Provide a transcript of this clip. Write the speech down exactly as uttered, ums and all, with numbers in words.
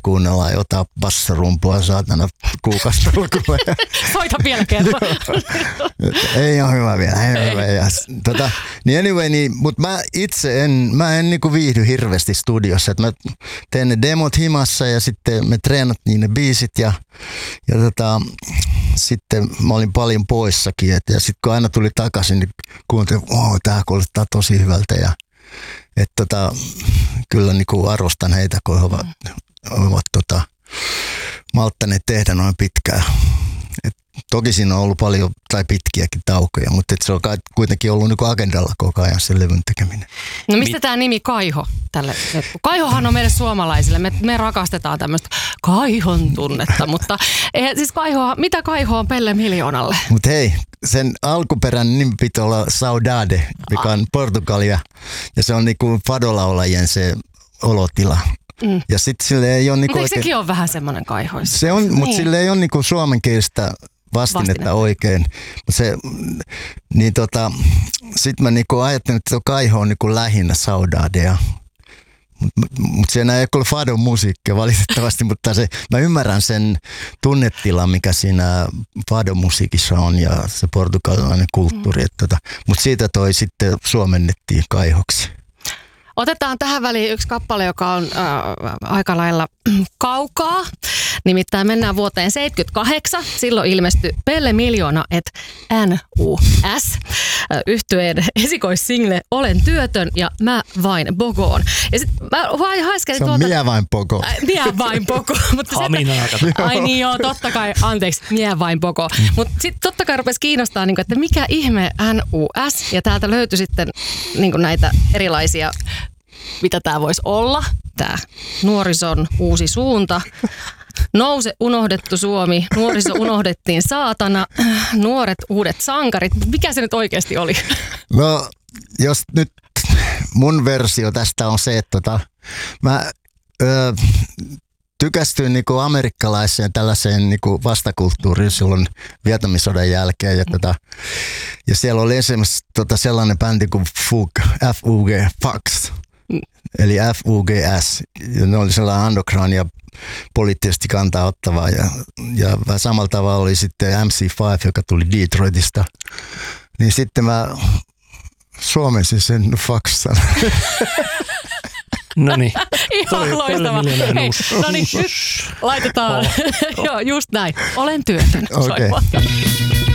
kuunnellaan jotain bassarumpua saatana kuukastolkulle. Soita vielä kerran. Ei ole hyvä vielä, ei ole hyvä. Ja, tota, niin anyway, niin, mutta mä itse en, mä en niinku viihdy hirveästi studiossa. Et mä teen ne demot himassa ja sitten me treenattiin ne biisit ja, ja tota, sitten mä olin paljon poissakin. Et, ja sitten kun aina tuli takaisin, niin kuuntelin, että oh, tää kuulostaa tosi hyvältä. Ja, et, tota, kyllä niinku arvostan heitä, kun he ovat, ovat tota, malttaneet tehdä noin pitkään. Et toki siinä on ollut paljon tai pitkiäkin taukoja, mutta et se on kuitenkin ollut niinku agendalla koko ajan sen levyn tekeminen. No mistä tämä nimi Kaiho tälle? Kaihohan on meille suomalaisille. Me, me rakastetaan tämmöistä Kaihon tunnetta, mutta eh, siis Kaiho, mitä Kaiho on Pelle Miljoonalle? Mutta hei, sen alkuperäinen nimi pitää olla Saudade, mikä on Portugalia ja se on niinku fadolaulajien se olotila. Mm. Ja sitten sille ei ole niinku oikein... sekin on vähän semmoinen kaihoissa? Se on, niin. Mutta sille ei ole niinku suomenkielistä vastinetta, vastinetta oikein. Se, niin tota, sitten mä niinku ajattelin, että Kaiho on niinku lähinnä Saudadea. Mutta mut se ei ole fadon musiikkia valitettavasti, mutta se, mä ymmärrän sen tunnetilan, mikä siinä fadon musiikissa on ja se portugalilainen kulttuuri. Mm. Tota, mutta siitä toi sitten suomennettiin Kaihoksi. Otetaan tähän väliin yksi kappale, joka on äh, aika lailla kaukaa. Nimittäin mennään vuoteen seitsemänkymmentäkahdeksan. Silloin ilmestyi Pelle Miljoona et N U S. Yhtyeen esikoissingle Olen työtön ja Mä vain bogoon. Ja sit mä vain haiskelin tuota... Se on tuota, Mie vain poko. Äh, mie vain poko. Ai niin joo, totta kai, anteeksi, Mie vain poko. Mutta sitten totta kai rupesi kiinnostaa, että mikä ihme N U S. Ja täältä löytyi sitten näitä erilaisia... mitä tämä voisi olla, tämä nuorison uusi suunta. Nouse unohdettu Suomi, nuoriso unohdettiin saatana, nuoret uudet sankarit. Mikä se nyt oikeasti oli? No, jos nyt mun versio tästä on se, että tota, mä ö, tykästyin niinku amerikkalaiseen tällaiseen niinku vastakulttuuriin silloin Vietnamisodan jälkeen. Ja, tota, ja siellä oli esimerkiksi tota sellainen bändi kuin F U G, F U G, Fox. Eli F U G S. Ja ne oli sellainen underground ja poliittisesti kantaa ottavaa. Ja, ja vähän samalla tavalla oli sitten M C viisi, joka tuli Detroitista. Niin sitten mä suomensin sen Fox-sanan. No niin. Ihan loistava. No niin, nyt laitetaan. Joo, just näin. Olen työtön. Okei. Okay.